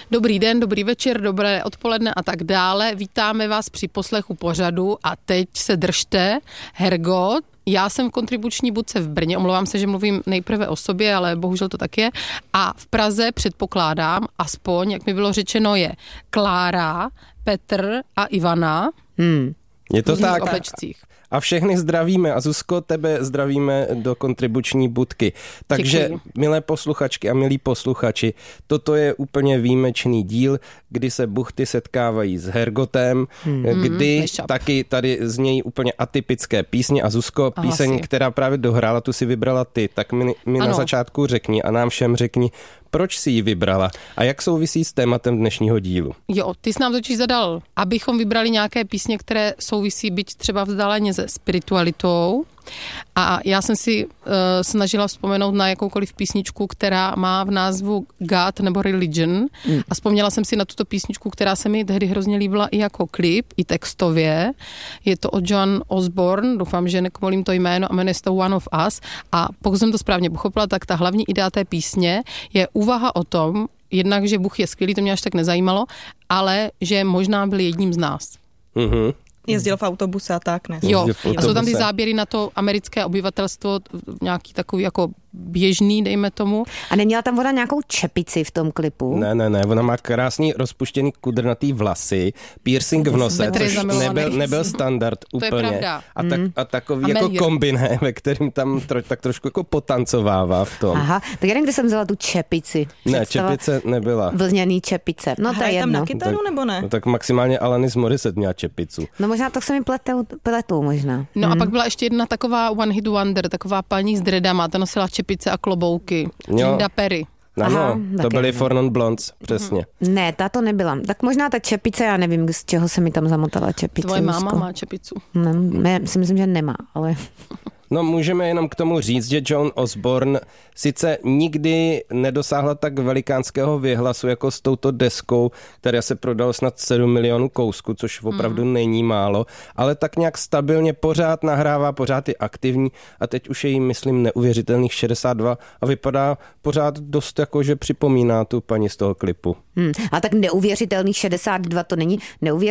Dobrý den, dobrý večer, dobré odpoledne a tak dále. Vítáme vás při poslechu pořadu a teď se držte. Hergot, já jsem v kontribuční budce v Brně, omlouvám se, že mluvím nejprve o sobě, ale bohužel to tak je. A v Praze předpokládám, aspoň, jak mi bylo řečeno, je Klára, Petr a Ivana. Je to tak. Oblečcích. A všechny zdravíme. A Zuzko, tebe zdravíme do kontribuční budky. Takže, děkuji. Milé posluchačky a milí posluchači, toto je úplně výjimečný díl, kdy se buchty setkávají s Hergotem, kdy taky tady znějí úplně atypické písně. A Zuzko, píseň, která právě dohrála, tu si vybrala ty, tak mi na začátku řekni a nám všem řekni, proč jsi ji vybrala a jak souvisí s tématem dnešního dílu? Jo, ty jsi nám totiž zadal, abychom vybrali nějaké písně, které souvisí byť třeba vzdáleně se spiritualitou. A já jsem si snažila vzpomenout na jakoukoliv písničku, která má v názvu God nebo Religion. A vzpomněla jsem si na tuto písničku, která se mi tehdy hrozně líbila i jako klip, i textově. Je to od Joan Osborne, doufám, že nekomolím to jméno, a jmenuje se to One of Us. A pokud jsem to správně pochopila, tak ta hlavní idea té písně je úvaha o tom, jednak, že Bůh je skvělý, to mě až tak nezajímalo, ale že možná byl jedním z nás. Mhm. Jezdil v autobuse a tak, ne? Jo, a jsou tam ty záběry na to americké obyvatelstvo, nějaký takový jako běžný, dejme tomu. A neměla tam ona nějakou čepici v tom klipu? Ne, ona má krásný rozpuštěný kudrnatý vlasy, piercing v nose, což nebyl standard úplně. To je pravda. A takový jako kombiné, ve kterým tam tak trošku jako potancovává v tom. Aha, tak já někdy jsem vzala tu čepici. Ne, čepice nebyla. Vlněný čepice. No to je jedno. tam na kytaru nebo ne? No, tak maximálně Alanis Morissette měla čepicu. No možná to se mi pletou možná. No a pak byla ještě jedna taková one hit wonder, taková paní s dreadama, ta nosila čepice a klobouky. Linda Perry. Ano, to byly Four Non Blondes, přesně. Ne, ta to nebyla. Tak možná ta čepice, já nevím, z čeho se mi tam zamotala čepice. Tvoje máma má čepicu. Ne, si myslím, že nemá, ale... No můžeme jenom k tomu říct, že Joan Osborne sice nikdy nedosáhla tak velikánského věhlasu jako s touto deskou, která se prodalo snad 7 milionů kousků, což opravdu není málo, ale tak nějak stabilně pořád nahrává, pořád je aktivní a teď už je jí, myslím, neuvěřitelných 62 a vypadá pořád dost jako, že připomíná tu paní z toho klipu. A tak neuvěřitelných 62 to není neuvěřitelných.